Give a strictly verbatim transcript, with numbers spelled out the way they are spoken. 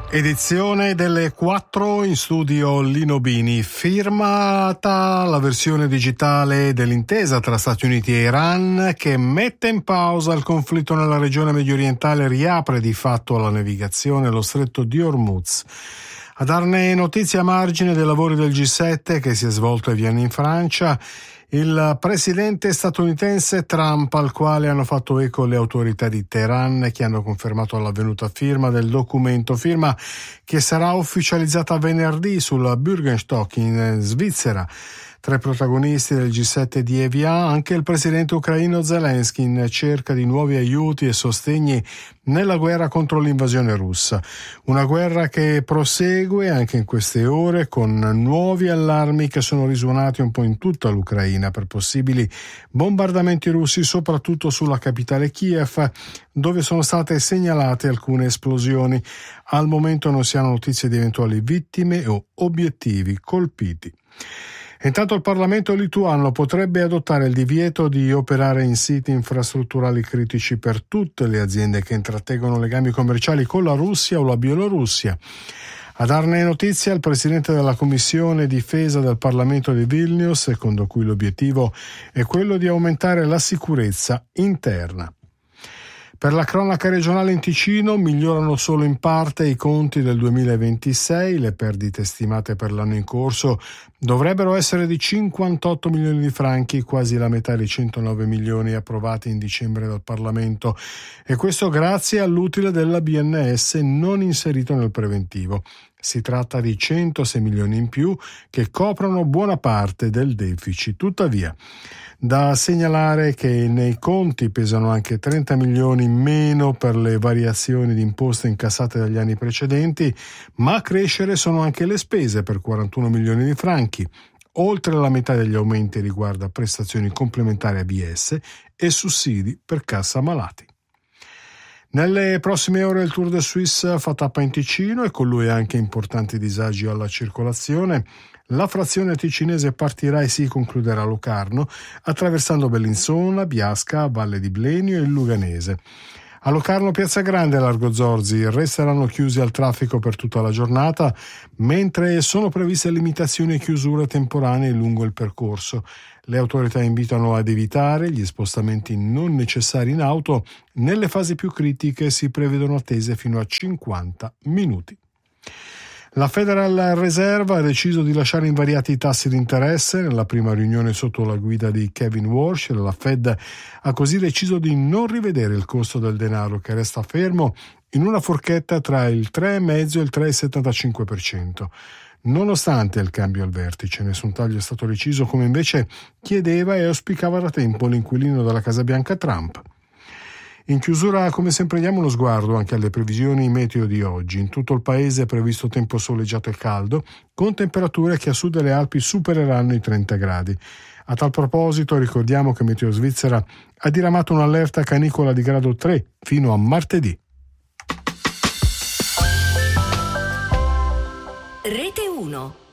Edizione delle quattro, in studio Lino Bini. Firmata la versione digitale dell'intesa tra Stati Uniti e Iran che mette in pausa il conflitto nella regione mediorientale e riapre di fatto la navigazione allo stretto di Hormuz. A darne notizia a margine dei lavori del G sette che si è svolto a Vienna in Francia, il presidente statunitense Trump, al quale hanno fatto eco le autorità di Teheran, che hanno confermato l'avvenuta firma del documento, firma che sarà ufficializzata venerdì sulla Bürgenstock in Svizzera. Tra i protagonisti del G sette di Evian anche il presidente ucraino Zelensky, in cerca di nuovi aiuti e sostegni nella guerra contro l'invasione russa. Una guerra che prosegue anche in queste ore con nuovi allarmi che sono risuonati un po' in tutta l'Ucraina per possibili bombardamenti russi, soprattutto sulla capitale Kiev, dove sono state segnalate alcune esplosioni. Al momento non si hanno notizie di eventuali vittime o obiettivi colpiti. Intanto il Parlamento lituano potrebbe adottare il divieto di operare in siti infrastrutturali critici per tutte le aziende che intrattengono legami commerciali con la Russia o la Bielorussia. A darne notizia il presidente della Commissione Difesa del Parlamento di Vilnius, secondo cui l'obiettivo è quello di aumentare la sicurezza interna. Per la cronaca regionale in Ticino migliorano solo in parte i conti del duemilaventisei, le perdite stimate per l'anno in corso dovrebbero essere di cinquantotto milioni di franchi, quasi la metà dei centonove milioni approvati in dicembre dal Parlamento, e questo grazie all'utile della B N S non inserito nel preventivo. Si tratta di centosei milioni in più che coprono buona parte del deficit. Tuttavia, da segnalare che nei conti pesano anche trenta milioni in meno per le variazioni di imposte incassate dagli anni precedenti, ma a crescere sono anche le spese per quarantuno milioni di franchi. Oltre la metà degli aumenti riguarda prestazioni complementari A B S e sussidi per cassa malati. Nelle prossime ore il Tour de Suisse fa tappa in Ticino e con lui anche importanti disagi alla circolazione. La frazione ticinese partirà e si concluderà a Locarno, attraversando Bellinzona, Biasca, Valle di Blenio e il Luganese. A Locarno, Piazza Grande e Largo Zorzi resteranno chiusi al traffico per tutta la giornata, mentre sono previste limitazioni e chiusure temporanee lungo il percorso. Le autorità invitano ad evitare gli spostamenti non necessari in auto. Nelle fasi più critiche si prevedono attese fino a cinquanta minuti. La Federal Reserve ha deciso di lasciare invariati i tassi di interesse. Nella prima riunione sotto la guida di Kevin Warsh, la Fed ha così deciso di non rivedere il costo del denaro, che resta fermo in una forchetta tra il tre virgola cinque e il tre virgola settantacinque per cento. Nonostante il cambio al vertice, nessun taglio è stato deciso come invece chiedeva e auspicava da tempo l'inquilino della Casa Bianca Trump. In chiusura, come sempre, diamo uno sguardo anche alle previsioni meteo di oggi. In tutto il paese è previsto tempo soleggiato e caldo, con temperature che a sud delle Alpi supereranno i trenta gradi. A tal proposito ricordiamo che Meteo Svizzera ha diramato un'allerta canicola di grado tre fino a martedì. Rete uno.